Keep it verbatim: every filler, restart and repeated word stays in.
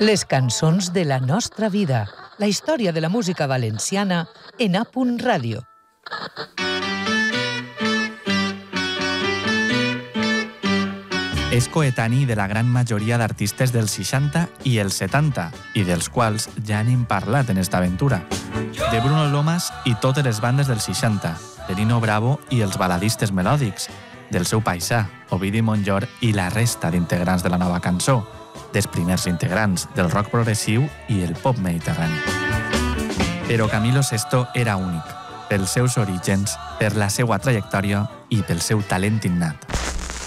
Les cançons de la nostra vida. La història de la música valenciana en A Punt Ràdio. És coetani de la gran majoria d'artistes dels seixanta i els setanta, i dels quals ja n'hem parlat en esta aventura. De Bruno Lomas i totes les bandes dels seixanta, de Nino Bravo i els baladistes melòdics, del seu paisà, Ovidi Montllor i la resta d'integrants de la nova cançó, dels primers integrants del rock progressiu i el pop mediterrani. Però Camilo Sesto era únic, pels seus orígens, per la seva trajectòria i pel seu talent innat.